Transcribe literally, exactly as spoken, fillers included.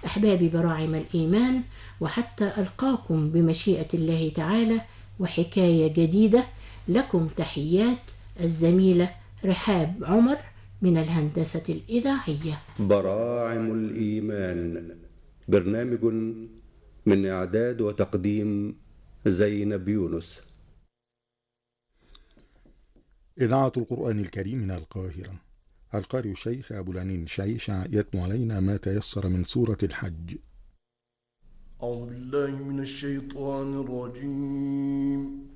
أحبابي براعم الإيمان، وحتى ألقاكم بمشيئة الله تعالى وحكاية جديدة، لكم تحيات الزميلة رحاب عمر من الهندسة الإذاعية. براعم الإيمان، برنامج من إعداد وتقديم زينب يونس. إذاعة القرآن الكريم من القاهرة. القارئ الشيخ أبو العنين شعيشع يتلو علينا ما تيسر من سورة الحج. أعوذ بالله من الشيطان الرجيم.